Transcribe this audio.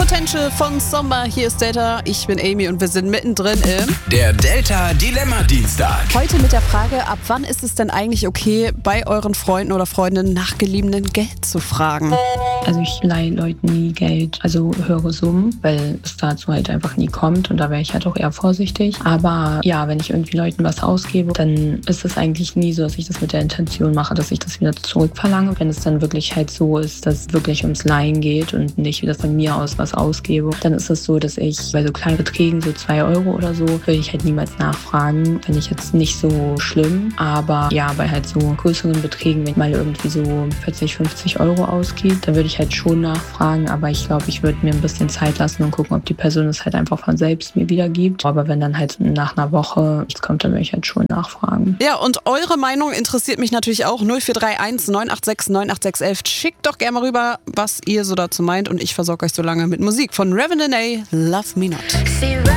Potential von Somba. Hier ist Delta. Ich bin Amy und wir sind mittendrin im Der Delta Dilemma Dienstag. Heute mit der Frage, ab wann ist es denn eigentlich okay, bei euren Freunden oder Freundinnen nach geliehenem Geld zu fragen? Also ich leihe Leuten nie Geld, also höhere Summen, weil es dazu halt einfach nie kommt und da wäre ich halt auch eher vorsichtig. Aber ja, wenn ich irgendwie Leuten was ausgebe, dann ist es eigentlich nie so, dass ich das mit der Intention mache, dass ich das wieder zurückverlange. Wenn es dann wirklich halt so ist, dass es wirklich ums Leihen geht und nicht wieder von mir aus was ausgebe, dann ist es so, dass ich bei so kleinen Beträgen, so 2 Euro oder so, würde ich halt niemals nachfragen. Finde ich jetzt nicht so schlimm. Aber ja, bei halt so größeren Beträgen, wenn mal irgendwie so 40, 50 Euro ausgibt, dann würde ich halt schon nachfragen. Aber ich glaube, ich würde mir ein bisschen Zeit lassen und gucken, ob die Person es halt einfach von selbst mir wiedergibt. Aber wenn dann halt nach einer Woche nichts kommt, dann würde ich halt schon nachfragen. Ja, und eure Meinung interessiert mich natürlich auch. 0431 986 98611. Schickt doch gerne mal rüber, was ihr so dazu meint. Und ich versorge euch so lange mit Musik von Reverend A. Love Me Not.